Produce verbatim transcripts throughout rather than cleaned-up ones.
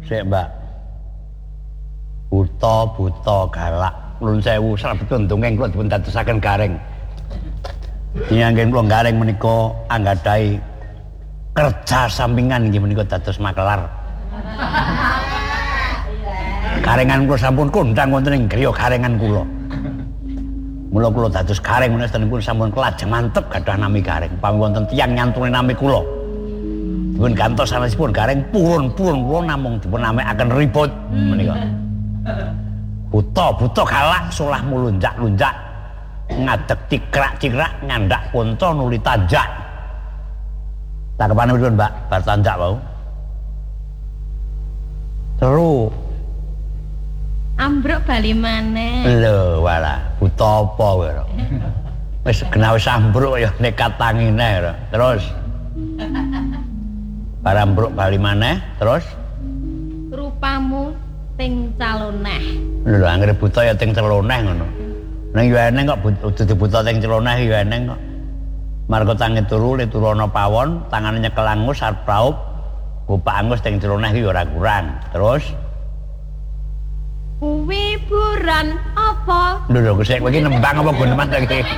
Sik, Mbak. Buta buta galak. Nuwun sewu salebetipun dongeng kula dipun dadosaken garing. Dinanggen kula garing menika anggadhahi kerja sampingan nggih menika dados makelar. Garengan kula sampun kondhang wonten ing griya garengan kula. Mula kula dados garing menika pun sampun kelajeng mantep gadah nami garing. Pamit wonten tiyang nyantuni nami kula. Dipun gantos sanesipun garing purun-purun kula namung dipun namekaken ribut menika. Buta-buta galak solah mulunjak-lunjak ngadeg tikrak-cikrak nyandak kunca nuli tanjak. Takepane pripun, Mbak? Bar tanjak wau. Terus ambruk bali maneh. Lho, walah, buta apa kowe ora? Wis genah wis ambruk ya nekat tangi neh. Terus bar ambruk bali maneh, terus rupamu ting caloneh. Lho, anggere buta ya ting celoneh ngono. Ning yo eneng kok dudu buta ting celoneh yo eneng kok. Marga tangi turu le turu ana pawon, tangane nyekel angus arep praup. Gopak angus ting celoneh iki ora kurang. Terus kuwi buran apa? Lho lho sik kowe iki nembang apa guneman ta iki?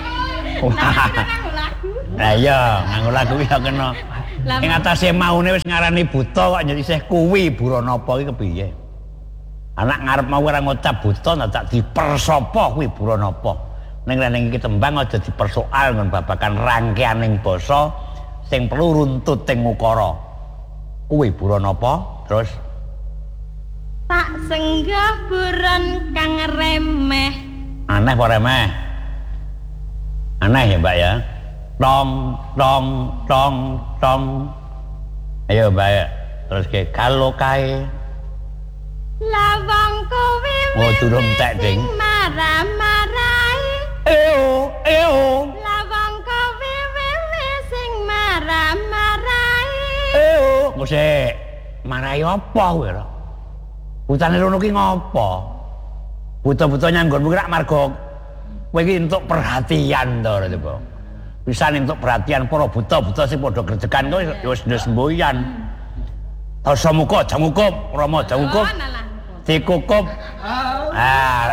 Lah iya, nganggo lagu iki ya kena. Ing atase maune wis ngarani buta kok nyisih kuwi buron apa iki kepiye? Anak ngarep mau ora ngucap buta tak dipersapa kuwi buron apa. Ning rene iki tembang aja dipersoal ngon babakan rangkeaning basa sing perlu runtuting ukara. Kuwi buron apa? Terus tak senggah buron kang remeh. Aneh apa remeh? Aneh ya, Mbak ya. Tong tong tong tong. Ayo, Mbak ya. Terus ke kalau kae lawang kowe oh durung tek ding marah-marahi eo eo lawang kowe wewe sing marah-marahi eo kok sik marahi apa kowe ora butane rono ki ngopo buta-buta nyanggonmu rak marga kowe iki entuk perhatian to ora coba bisa entuk perhatian para buta-buta sing padha grejekan kowe wis semboyan Dasa muka jangukup Rama jangukup dikukup ah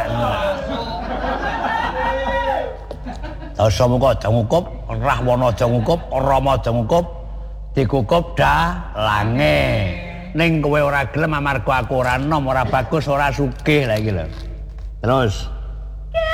Dasa muka jangukup Rahwana jangukup Rama jangukup dikukup dalange ning kowe ora gelem amarga aku ora enom ora bagus ora sugih lha iki lho terus